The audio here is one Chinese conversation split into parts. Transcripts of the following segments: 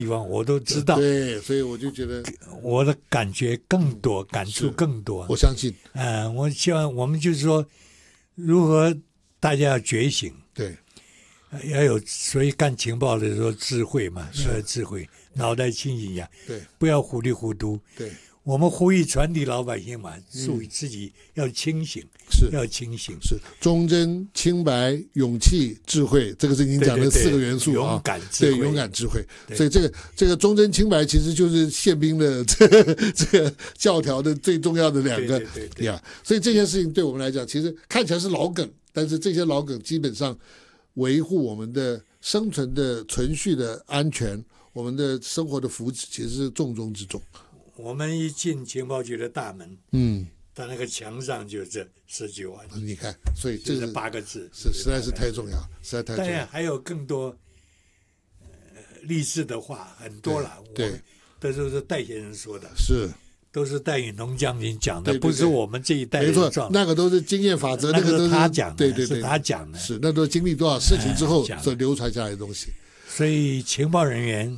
地方我都知道， 对，所以我就觉得我的感觉更多，感触更多。 我相信， 我希望我们就是说，如何大家要觉醒， 对， 要有，所以干情报的时候智慧嘛，要有智慧，脑袋清醒呀， 对， 不要糊里糊涂。 对， 我们呼吁传递老百姓嘛，注意自己要清醒， 是要清醒， 是忠贞、清白、勇气、智慧，这个是您讲的4个元素啊。 勇敢智慧， 对，勇敢智慧。所以这个忠贞清白其实就是宪兵的这个教条的最重要的2个呀。所以这件事情对我们来讲，其实看起来是老梗，但是这些老梗基本上维护我们的生存的存续的安全，我们的生活的福祉，其实是重中之重。 我们一进情报局的大门，到那个墙上就这10几万， 你看，所以这是8个字， 实在是太重要，实在太重要。 当然还有更多励志的话，很多了。 对， 这都是戴先生说的， 是都是戴允农将军讲的， 对， 不是我们这一代人没错，那个都是经验法则， 那个都是他讲的， 对， 是他讲的， 是那都经历多少事情之后所流传下来的东西。 所以情报人员，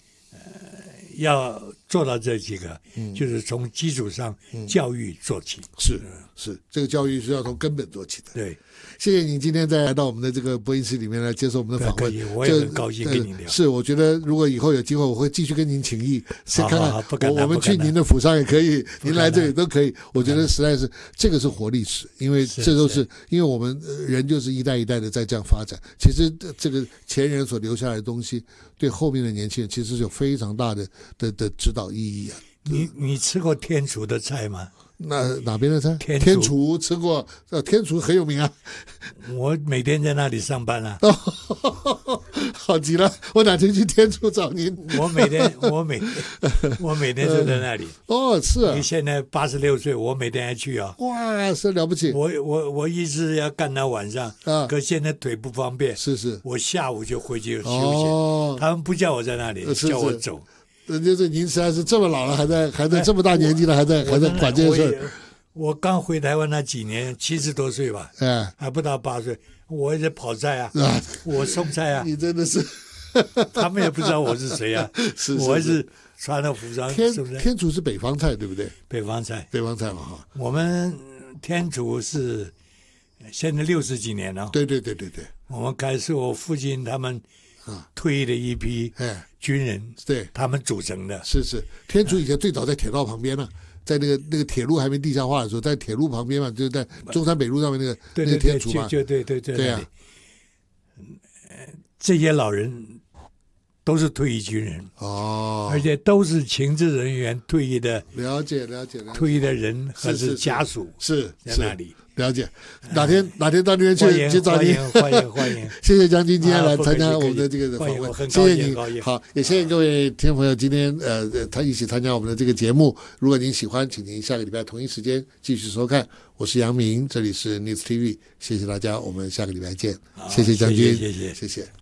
要做到这几个，就是从基础上教育做起。 是，这个教育是要从根本做起的。 对， 谢谢你今天再来到我们的这个播音室里面来接受我们的访问， 我也很高兴跟你聊。 是，我觉得如果以后有机会，我会继续跟您请益，先看看我们去您的府上也可以，您来这里都可以。我觉得实在是这个是活历史，因为这都是因为我们人就是一代一代的在这样发展。其实这个前人所留下来的东西，对后面的年轻人其实是有非常大的指导意义啊。 你吃过天厨的菜吗？ 哪边的菜？天厨吃过，天厨很有名啊。 我每天在那里上班啊。 好极了，我哪天去天厨找您？ 我每天就在那里。 是啊。 你现在86岁，我每天还去啊。 哇，是了不起。 我一直要干到晚上啊，可现在腿不方便。 是。 我下午就回去休息。他们不叫我在那里，叫我走。 就是您实在是这么老了，还在这么大年纪了，还在管这件事。 我刚回台湾那几年，70多岁吧，还不到8岁，我也在跑菜啊，我送菜啊。 你真的是， 他们也不知道我是谁啊。我还是穿了服装。 天厨是北方菜，对不对？ 北方菜嘛。 我们天厨是现在60几年了。 对。 我们开始我父亲他们退役的一批军人， 对， 他们组成的。 是，天厨以前最早在铁道旁边呢，在那个铁路还没地下化的时候，在铁路旁边嘛，就是在中山北路上面那个天厨嘛。对啊。 这些老人都是退役军人而且都是情治人员退役的。 了解。 退役的人和是家属是在那里。 了解，哪天到那边去找你， 欢迎。 谢谢将军今天来参加我们的这个访问，谢谢你。好，也谢谢各位听众朋友今天他一起参加我们的这个节目。如果您喜欢，请您下个礼拜同一时间继续收看。我是杨明，这里是 News TV， 谢谢大家，我们下个礼拜见。谢谢将军， 谢谢。